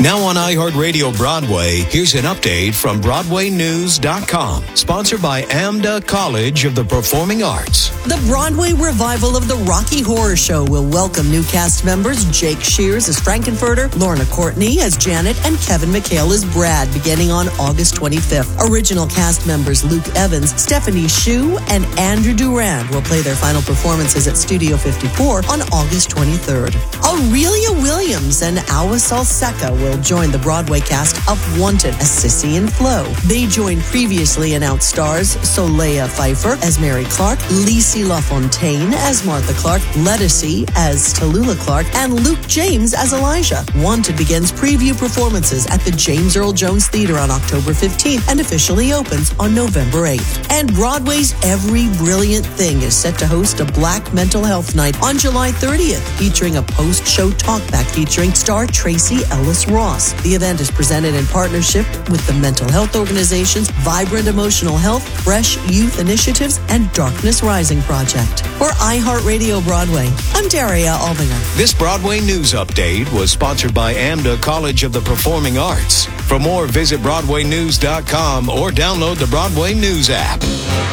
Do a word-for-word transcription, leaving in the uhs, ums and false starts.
Now on iHeartRadio Broadway, here's an update from Broadway News dot com, sponsored by AMDA College of the Performing Arts. The Broadway revival of the Rocky Horror Show will welcome new cast members Jake Shears as Frankenfurter, Lorna Courtney as Janet, and Kevin McHale as Brad, beginning on August twenty-fifth. Original cast members Luke Evans, Stephanie Hsu, and Andrew Durand will play their final performances at Studio fifty-four on August twenty-third. Aurelia Williams and Awa Salseka will join the Broadway cast of Wanted as Sissy and Flo. They join previously announced stars Solea Pfeiffer as Mary Clark, Lacey LaFontaine as Martha Clark, Letticy as Tallulah Clark, and Luke James as Elijah. Wanted begins preview performances at the James Earl Jones Theater on October fifteenth and officially opens on November eighth. And Broadway's Every Brilliant Thing is set to host a Black Mental Health Night on July thirtieth, featuring a post-show talkback featuring star Tracy Ellis Ross. The event is presented in partnership with the mental health organizations Vibrant Emotional Health, Fresh Youth Initiatives, and Darkness Rising Project. For iHeartRadio Broadway, I'm Daria Albinger. This Broadway News Update was sponsored by AMDA College of the Performing Arts. For more, visit Broadway News dot com or download the Broadway News app.